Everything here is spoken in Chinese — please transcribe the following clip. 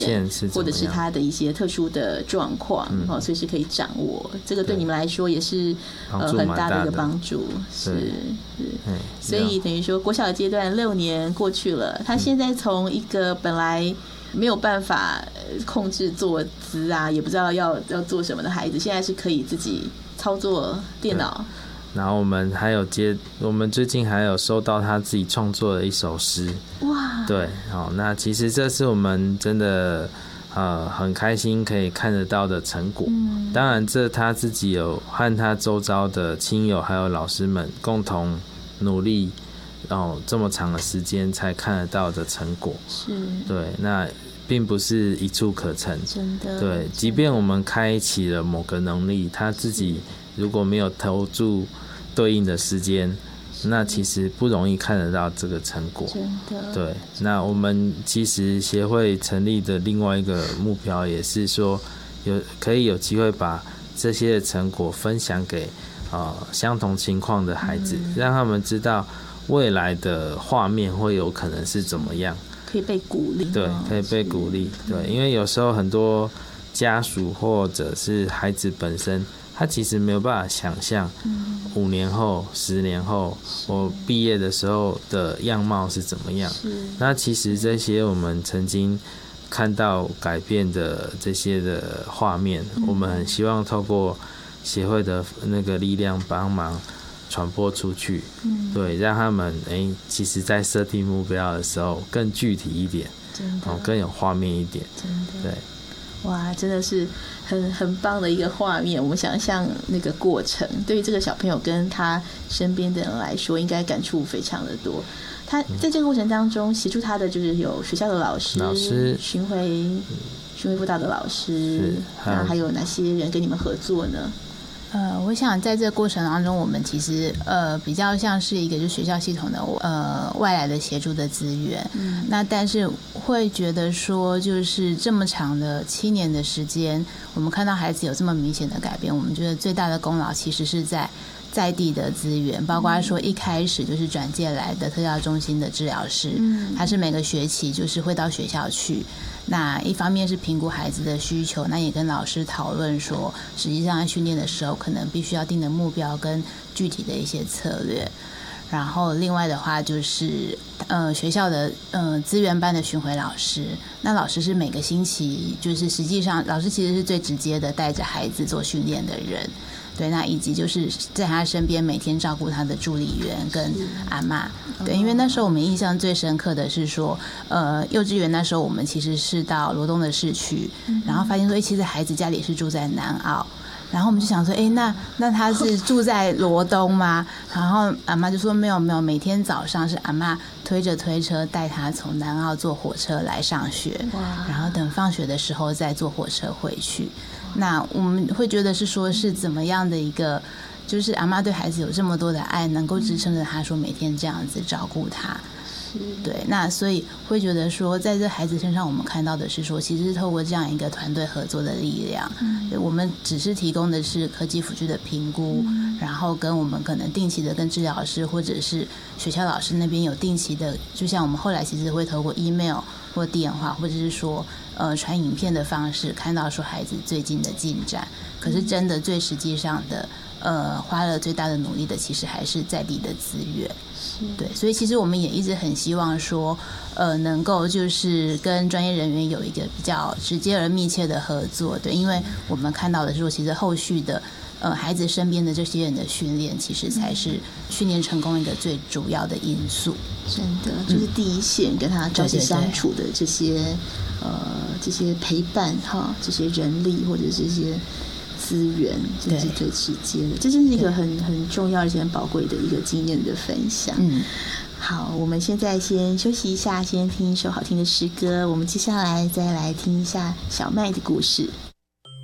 或者是他的一些特殊的状况，随时可以掌握，这个对你们来说也是很大的一个帮助。是，所以等于说国小的阶段6年过去了，他现在从一个本来没有办法控制坐姿啊，也不知道要做什么的孩子，现在是可以自己操作电脑。 然后我们最近还有收到他自己创作的一首诗。 哇！ 对，那其实这是我们真的很开心可以看得到的成果。当然这他自己有和他周遭的亲友还有老师们共同努力，这么长的时间才看得到的成果。 是， 对，那并不是一触可成。 真的。对， 即便我们开启了某个能力，他自己如果没有投注对应的时间，那其实不容易看得到这个成果。 真的。 对，那我们其实协会成立的另外一个目标也是说，可以有机会把这些成果分享给相同情况的孩子，让他们知道未来的画面会有可能是怎么样， 可以被鼓励。 对，可以被鼓励。对，因为有时候很多家属或者是孩子本身，他其实没有办法想象5年后、10年后我毕业的时候的样貌是怎么样。那其实这些我们曾经看到改变的这些的画面，我们很希望透过协会的那个力量帮忙传播出去。对，让他们其实在设定目标的时候更具体一点，更有画面一点。 真的。 对。 哇，真的是很棒的一个画面。我们想象那个过程，对于这个小朋友跟他身边的人来说，应该感触非常的多。他在这个过程当中协助他的就是有学校的老师、巡回辅导的老师，那还有哪些人跟你们合作呢？ 我想在这个过程当中，我们其实比较像是一个就是学校系统的外来的协助的资源。那但是会觉得说，就是这么长的7年的时间，我们看到孩子有这么明显的改变，我们觉得最大的功劳其实是在地的资源，包括说一开始就是转介来的特教中心的治疗师，他是每个学期就是会到学校去。那一方面是评估孩子的需求，那也跟老师讨论说，实际上在训练的时候可能必须要定的目标跟具体的一些策略。然后另外的话就是学校的资源班的巡回老师，那老师是每个星期，就是实际上老师其实是最直接的带着孩子做训练的人。对，那以及就是在他身边每天照顾他的助理员跟阿嬷。对，因为那时候我们印象最深刻的是说，幼稚园那时候我们其实是到罗东的市区，然后发现说，其实孩子家里是住在南澳。然后我们就想说，那他是住在罗东吗？然后阿嬷就说没有，每天早上是阿嬷推着推车带他从南澳坐火车来上学，然后等放学的时候再坐火车回去。那我们会觉得是说是怎么样的一个，就是阿嬷对孩子有这么多的爱，能够支撑着他说每天这样子照顾他。对，那所以会觉得说，在这孩子身上，我们看到的是说，其实是透过这样一个团队合作的力量。我们只是提供的是科技辅助的评估，然后跟我们可能定期的跟治疗师或者是学校老师那边有定期的，就像我们后来其实会透过 email 或电话，或者是说传影片的方式，看到说孩子最近的进展。可是真的最实际上的花了最大的努力的，其实还是在地的资源。对，所以其实我们也一直很希望说，能够就是跟专业人员有一个比较直接而密切的合作。对，因为我们看到的是说，其实后续的孩子身边的这些人的训练，其实才是训练成功一个最主要的因素。 真的，就是第一线跟他朝夕相处的这些这些陪伴哈，这些人力或者这些资源，这是最直接的。这真是一个很重要而且很宝贵的一个经验的分享。好，我们现在先休息一下，先听一首好听的诗歌，我们接下来再来听一下小麦的故事。